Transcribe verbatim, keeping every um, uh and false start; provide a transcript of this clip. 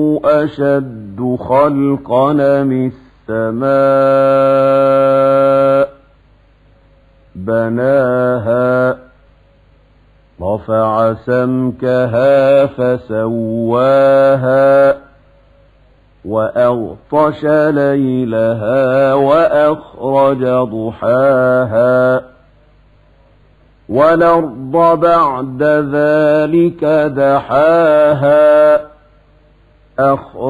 أشد خلقا من السماء بناها رفع سمكها فسواها وأغطش ليلها وأخرج ضحاها والأرض بعد ذلك دحاها